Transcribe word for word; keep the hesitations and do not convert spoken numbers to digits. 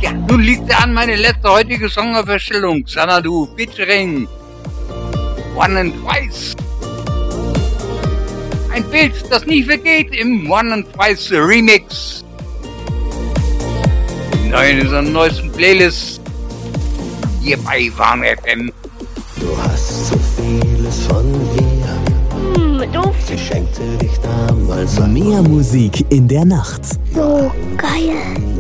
Ja, nun liegt er an meine letzte heutige Songaufstellung. Xanadu featuring One and Twice. Ein Bild, das nie vergeht im One and Twice Remix. Neu in unserer neuesten Playlist. Hier bei Warm F M. Du hast so vieles von mir. Hm, doof. Ich schenkte dich damals. Mehr Musik in der Nacht. So geil.